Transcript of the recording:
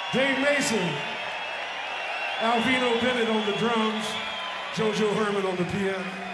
Dave Mason, Alvino Bennett on the drums, JoJo Herman on the piano.